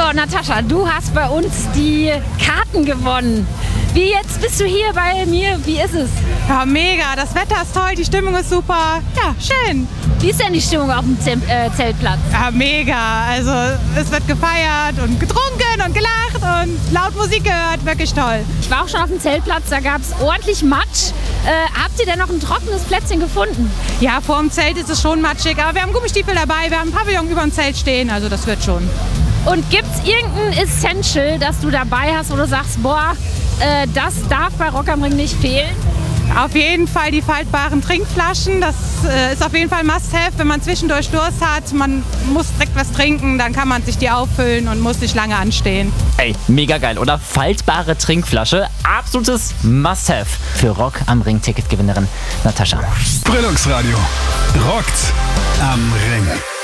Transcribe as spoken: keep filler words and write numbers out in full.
So, Natascha, du hast bei uns die Karten gewonnen. Wie jetzt bist du hier bei mir? Wie ist es? Ja, mega. Das Wetter ist toll, die Stimmung ist super. Ja, schön. Wie ist denn die Stimmung auf dem Zelt, äh, Zeltplatz? Ja, mega. Also es wird gefeiert und getrunken und gelacht und laut Musik gehört. Wirklich toll. Ich war auch schon auf dem Zeltplatz, da gab es ordentlich Matsch. Äh, habt ihr denn noch ein trockenes Plätzchen gefunden? Ja, vor dem Zelt ist es schon matschig, aber wir haben Gummistiefel dabei, wir haben einen Pavillon über dem Zelt stehen, also das wird schon. Und gibt es irgendein Essential, das du dabei hast, wo du sagst, boah, äh, das darf bei Rock am Ring nicht fehlen? Auf jeden Fall die faltbaren Trinkflaschen, das äh, ist auf jeden Fall Must-Have, wenn man zwischendurch Durst hat, man muss direkt was trinken, dann kann man sich die auffüllen und muss nicht lange anstehen. Ey, mega geil, oder? Faltbare Trinkflasche, absolutes Must-Have für Rock am Ring Ticketgewinnerin Natascha. Brillungsradio rockt am Ring.